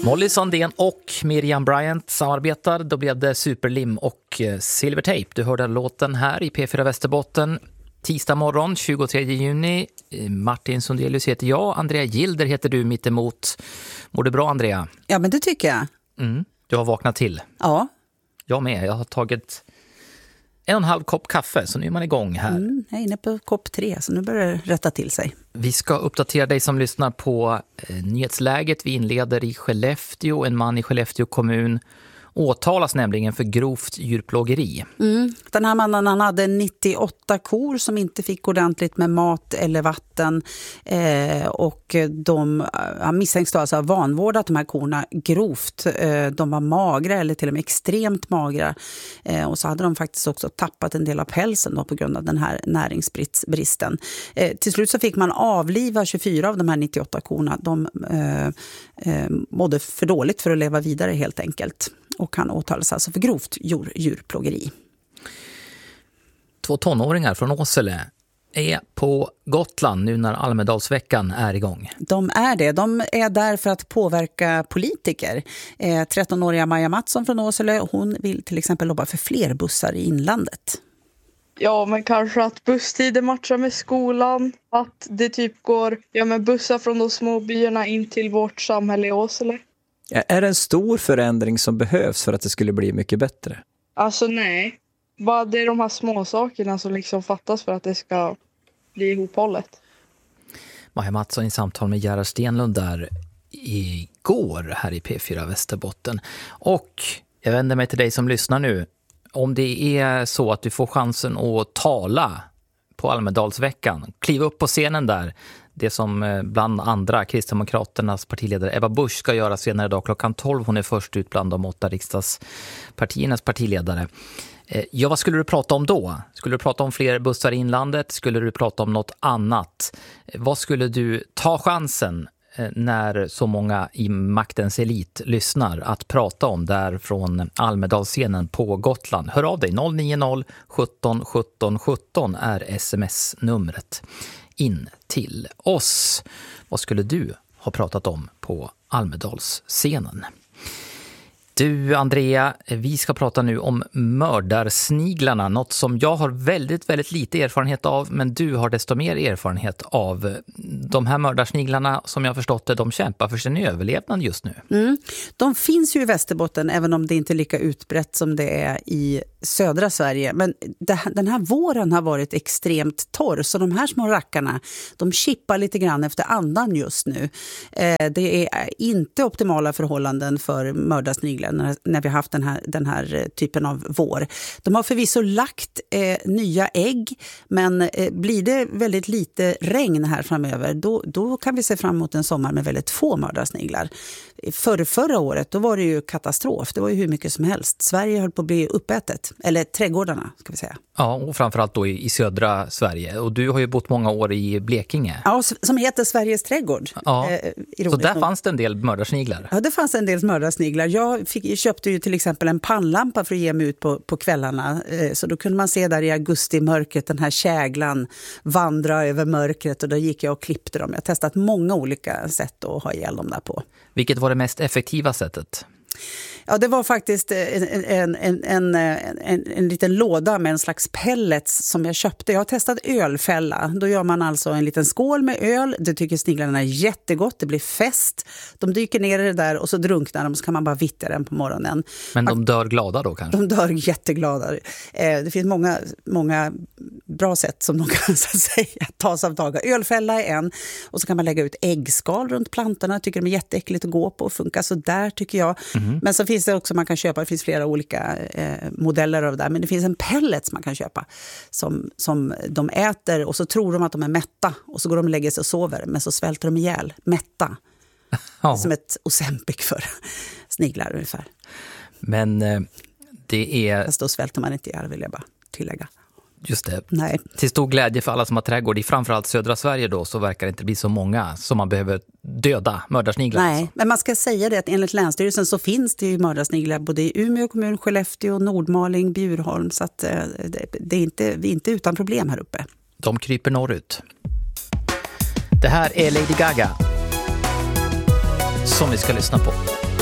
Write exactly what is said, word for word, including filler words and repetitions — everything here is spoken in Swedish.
Molly Sandén och Miriam Bryant samarbetar. Då blev det Superlim och Silvertape. Du hörde låten här i P fyra Västerbotten. Tisdag morgon, tjugotredje juni. Martin Sundelius heter jag. Andrea Gilder heter du mitt emot. Mår du bra, Andrea? Ja, men det tycker jag. Mm. Du har vaknat till. Ja. Jag med. Jag har tagit en och en halv kopp kaffe, så nu är man igång här. Mm, jag är inne på kopp tre, så nu börjar det rätta till sig. Vi ska uppdatera dig som lyssnar på eh, nyhetsläget. Vi inleder i Skellefteå. En man i Skellefteå kommun åtalas nämligen för grovt djurplågeri. Mm. Den här mannen, han hade nittioåtta kor som inte fick ordentligt med mat eller vatten. Eh, och de, han misstänks då alltså ha vanvårdat de här korna grovt. Eh, de var magra eller till och med extremt magra. Eh, och så hade de faktiskt också tappat en del av pälsen då på grund av den här näringsbristen. Eh, till slut så fick man avliva tjugofyra av de här nittioåtta korna. De eh, eh, mådde för dåligt för att leva vidare helt enkelt. Och han åtalas alltså för grovt djur, djurplågeri. Två tonåringar från Åsele är på Gotland nu när Almedalsveckan är igång. De är det. De är där för att påverka politiker. Eh, trettonåriga Maja Mattsson från Åsele, hon vill till exempel jobba för fler bussar i inlandet. Ja, men kanske att busstider matchar med skolan. Att det typ går ja, med bussar från de små byarna in till vårt samhälle i Åsele. Är det en stor förändring som behövs för att det skulle bli mycket bättre? Alltså nej. Bara det är de här små sakerna som liksom fattas för att det ska bli ihophållet. Maja Mattsson i samtal med Gerhard Stenlund där igår här i P fyra Västerbotten. Och jag vänder mig till dig som lyssnar nu. Om det är så att du får chansen att tala på Almedalsveckan, kliva upp på scenen där. Det som bland andra Kristdemokraternas partiledare Ebba Busch ska göra senare idag klockan tolv. Hon är först ut bland de åtta riksdagspartiernas partiledare. Ja, vad skulle du prata om då? Skulle du prata om fler bussar i inlandet? Skulle du prata om något annat? Vad skulle du ta chansen när så många i maktens elit lyssnar att prata om där från Almedalsscenen på Gotland? Hör av dig, noll nio noll sjutton sjutton sjutton är sms-numret in till oss. Vad skulle du ha pratat om på Almedalsscenen? Du, Andrea, vi ska prata nu om mördarsniglarna, något som jag har väldigt, väldigt lite erfarenhet av, men du har desto mer erfarenhet av. De här mördarsniglarna, som jag har förstått det, de kämpar för sin överlevnad just nu. Mm. De finns ju i Västerbotten, även om det inte är lika utbrett som det är i södra Sverige. Men det, den här våren har varit extremt torr, så de här små rackarna, de chippar lite grann efter andan just nu. Eh, det är inte optimala förhållanden för mördarsniglar när, när vi har haft den här, den här typen av vår. De har förvisso lagt eh, nya ägg, men eh, blir det väldigt lite regn här framöver, då, då kan vi se fram emot en sommar med väldigt få mördarsniglar. För förra året, då var det ju katastrof. Det var ju hur mycket som helst. Sverige höll på att bli uppätet. Eller trädgårdarna, ska vi säga. Ja, och framförallt då i, i södra Sverige. Och du har ju bott många år i Blekinge. Ja, som heter Sveriges trädgård. Ja, eh, så där nog. Fanns det en del mördarsniglar. Ja, det fanns en del mördarsniglar. Jag fick, köpte ju till exempel en pannlampa för att ge mig ut på, på kvällarna. Eh, så då kunde man se där i augusti-mörkret den här käglan vandra över mörkret. Och då gick jag och klippte dem. Jag har testat många olika sätt att ha ihjäl dem där på. Vilket var det mest effektiva sättet? Ja, det var faktiskt en, en, en, en, en, en liten låda med en slags pellets som jag köpte. Jag har testat ölfälla. Då gör man alltså en liten skål med öl. Det tycker sniglarna är jättegott. Det blir fest. De dyker ner i det där och så drunknar de, så kan man bara vitta den på morgonen. Men de dör glada då kanske? De dör jätteglada. Det finns många, många bra sätt som de kan så att säga ta sig av tag. Ölfälla är en. Och så kan man lägga ut äggskal runt plantorna. Jag tycker de är jätteäckligt att gå på och funkar så där tycker jag. Mm-hmm. Men så finns det också, man kan köpa, det finns flera olika eh, modeller av det där, men det finns en pellets man kan köpa som, som de äter och så tror de att de är mätta och så går de och lägger sig och sover, men så svälter de ihjäl, mätta. Ja. Som ett Ozempic för sniglar ungefär. Men eh, det är... Fast då svälter man inte ihjäl, vill jag bara tillägga. Just det. Nej. Till stor glädje för alla som har trädgård i framförallt södra Sverige då, så verkar det inte bli så många som man behöver döda mördarsniglar. Nej, alltså. Men man ska säga det att enligt Länsstyrelsen så finns det ju mördarsniglar både i Umeå kommun, Skellefteå, Nordmaling, Bjurholm, så att det, det är inte, vi är inte utan problem här uppe. De kryper norrut. Det här är Lady Gaga som vi ska lyssna på.